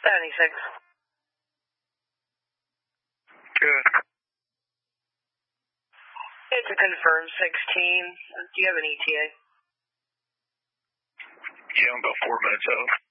76. Good. It's a confirmed 16. Do you have an ETA? Yeah, I'm about 4 minutes out.